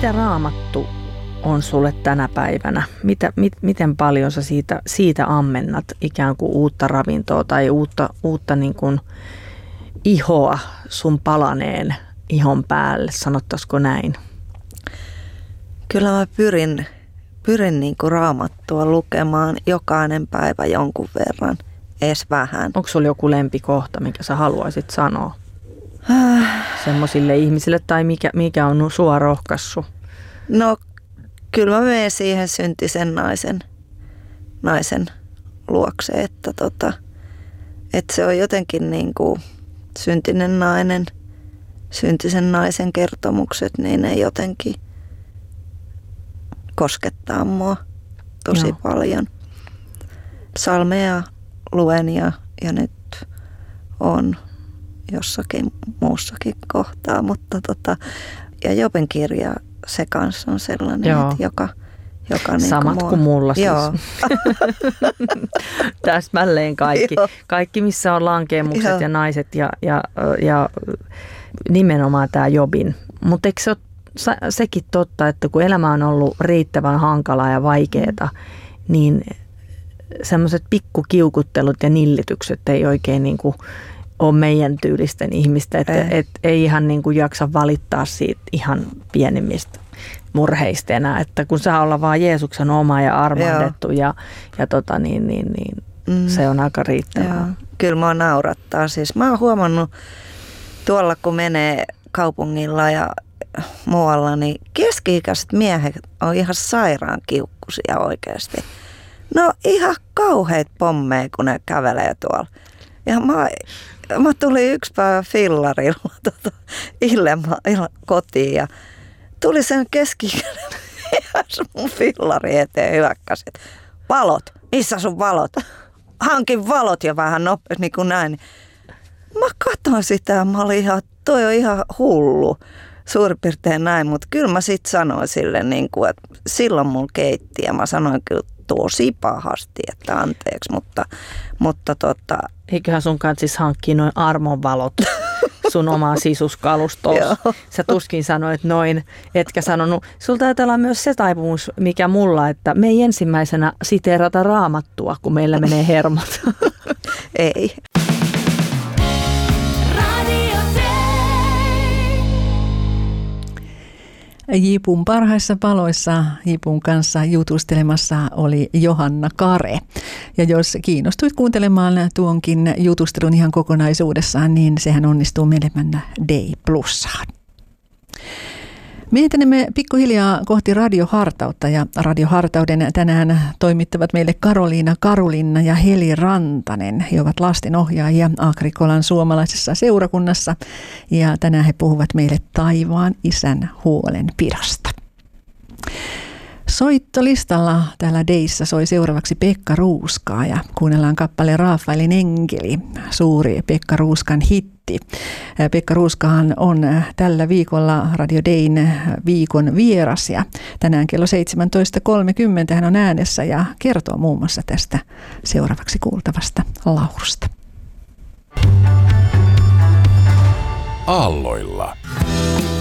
Mitä Raamattu on sulle tänä päivänä? Miten paljon sä siitä ammennat ikään kuin uutta ravintoa tai uutta niin kuin ihoa sun palaneen ihon päälle, sanottaisiko näin? Kyllä mä pyrin niin kuin Raamattua lukemaan jokainen päivä jonkun verran, edes vähän. Onko sulla joku lempikohta, mikä sä haluaisit sanoa semmoisille ihmisille tai mikä on sua rohkaissut? No kyllä mä menen siihen syntisen naisen luokse, että se on jotenkin niin kuin syntisen naisen kertomukset, niin ne jotenkin koskettaa mua tosi paljon. Psalmeja luen ja nyt on jossakin muussakin kohtaa, mutta ja Joben kirja se kanssa on sellainen, että joka samat niin kuin mulla siis. Joo. Täsmälleen kaikki. Kaikki, missä on lankeemukset ja naiset ja nimenomaan tämä Jobin. Mutta eikö se ole sekin totta, että kun elämä on ollut riittävän hankalaa ja vaikeaa, niin semmoiset pikkukiukuttelut ja nillitykset ei oikein niin kuin ole meidän tyylisten ihmistä. Että ei ihan niin kuin jaksa valittaa siitä ihan pienimmistä murheista enää, että kun saa olla vaan Jeesuksen oma ja armahdettu ja se on aika riittävää. Joo. Kyllä mua naurattaa. Siis mä oon huomannut tuolla, kun menee kaupungilla ja muualla, niin keski-ikäiset miehet on ihan sairaan kiukkusia oikeasti. No ihan kauheat pommeja, kun ne kävelee tuolla. Ja mä tulin yksi päivä fillarilla illan kotiin ja tuli sen keski-ikäinen mies mun fillari eteen hyökkäsi. Valot, missä sun valot? Hankin valot ja vähän nopeasti niin kuin näin. Mä katsoin sitä ja mä olin toi on ihan hullu. Suurin piirtein näin, mutta kyllä mä sitten sanoin sille, niin kuin, että silloin mulla keitti ja mä sanoin kyllä tosi pahasti, että anteeksi, mutta eiköhän sun kanssa siis hankkia noin armonvalot sun omaa sisuskalustoon. Sä tuskin sanoit noin, etkä sanonut. Sulta taitaa olla myös se taipumus, mikä mulla, että me ei ensimmäisenä siteerata Raamattua, kun meillä menee hermot. Ei. Jipun parhaissa paloissa Jipun kanssa jutustelemassa oli Johanna Kare. Ja jos kiinnostuit kuuntelemaan tuonkin jutustelun ihan kokonaisuudessaan, niin sehän onnistuu meille mennä Day Plussaan. Me etenemme pikkuhiljaa kohti radiohartautta ja radiohartauden tänään toimittavat meille Karoliina Karulinna ja Heli Rantanen. He ovat lastenohjaajia Agrikolan suomalaisessa seurakunnassa ja tänään he puhuvat meille taivaan isän huolenpidosta. Soittolistalla täällä Deissä soi seuraavaksi Pekka Ruuskaa ja kuunnellaan kappale Raafaelin enkeli, suuri Pekka Ruuskan hitti. Pekka Ruuskahan on tällä viikolla Radio Dayn viikon vieras ja tänään kello 17.30 hän on äänessä ja kertoo muun muassa tästä seuraavaksi kuultavasta laulusta. Aalloilla.